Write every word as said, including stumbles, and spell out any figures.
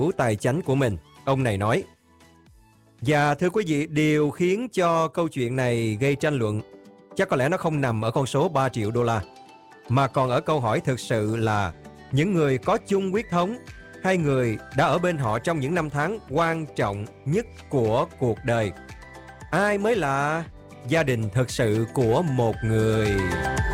tài chánh của mình. Ông này nói: Và thưa quý vị, điều khiến cho câu chuyện này gây tranh luận chắc có lẽ nó không nằm ở con số ba triệu đô la, mà còn ở câu hỏi thực sự là những người có chung huyết thống hay người đã ở bên họ trong những năm tháng quan trọng nhất của cuộc đời, ai mới là gia đình thực sự của một người.